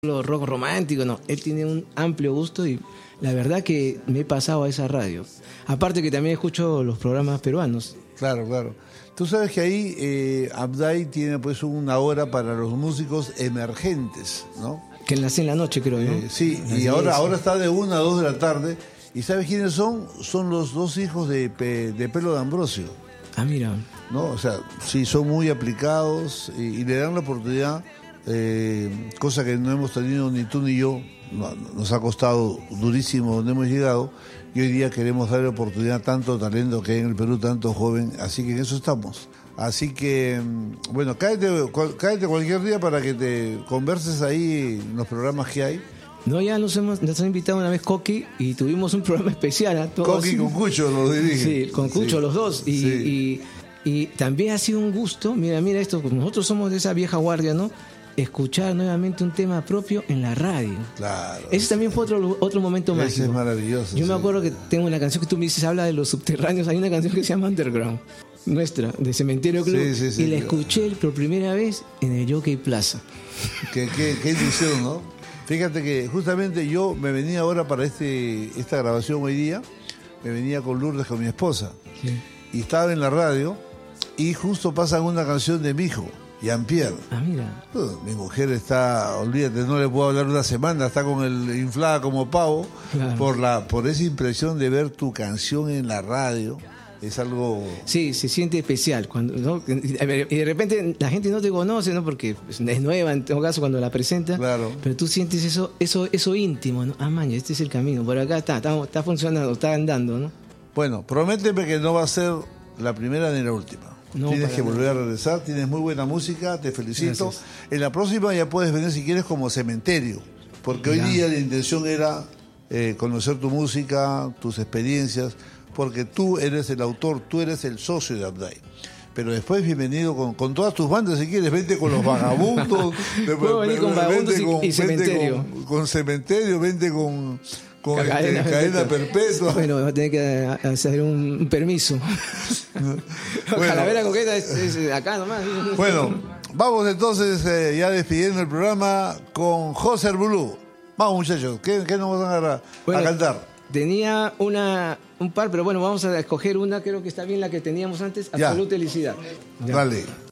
rock romántico, no. Él tiene un amplio gusto y la verdad que me he pasado a esa radio. Aparte que también escucho los programas peruanos. Claro, claro. Tú sabes que ahí Abday tiene pues una hora para los músicos emergentes, ¿no? Que nace en la noche, creo yo. Sí, y ahora está de 1 a 2 de la tarde. ¿Y sabes quiénes son? Son los dos hijos de Pelo de Ambrosio. Ah, mira. ¿No? O sea, sí, son muy aplicados y le dan la oportunidad, cosa que no hemos tenido ni tú ni yo. Nos ha costado durísimo donde hemos llegado y hoy día queremos darle oportunidad a tanto talento que hay en el Perú, tanto joven, así que en eso estamos. Así que, bueno, cállate cualquier día para que te converses ahí en los programas que hay. No, ya nos han invitado una vez Coqui y tuvimos un programa especial. ¿Eh? Coqui con Cucho los dirigen. Sí, con Cucho los dos. Y también ha sido un gusto, mira esto, como nosotros somos de esa vieja guardia, ¿no? Escuchar nuevamente un tema propio en la radio. Claro. Ese también fue otro momento mágico. Ese es maravilloso. Yo me acuerdo que tengo una canción que tú me dices, habla de los subterráneos. Hay una canción que se llama Underground, nuestra, de Cementerio Club. Y la escuché por primera vez en el Jockey Plaza. Qué ilusión, ¿no? Fíjate que justamente yo me venía ahora para esta grabación hoy día, me venía con Lourdes, con mi esposa. Sí. Y estaba en la radio y justo pasan una canción de mi hijo, Jean-Pierre. Ah, mira. Mi mujer está, olvídate, no le puedo hablar una semana, está con el inflada como pavo, claro. por esa impresión de ver tu canción en la radio. Es algo... Sí, se siente especial cuando, ¿no? Y de repente la gente no te conoce, ¿no? Porque es nueva en todo caso cuando la presenta. Claro. Pero tú sientes eso íntimo, ¿no? Ah, maña, este es el camino. Por acá está funcionando, está andando, ¿no? Bueno, prométeme que no va a ser la primera ni la última. No, tienes que volver a regresar, tienes muy buena música, te felicito. Gracias. En la próxima ya puedes venir si quieres como Cementerio, porque hoy día la intención era conocer tu música, tus experiencias, porque tú eres el autor, tú eres el socio de Abday. Pero después bienvenido con todas tus bandas si quieres, vente con los Vagabundos, puedo venir con Vagabundos y Cementerio. Con Cementerio, vente con cadena perpetua. Bueno, va a tener que hacer un permiso. Bueno, Calavera Coqueta es acá nomás. Bueno, vamos entonces ya despidiendo el programa con José Arbulú. Vamos, muchachos, ¿qué nos van a cantar? Tenía un par, pero bueno, vamos a escoger una, creo que está bien la que teníamos antes, Absoluta Felicidad. Dale.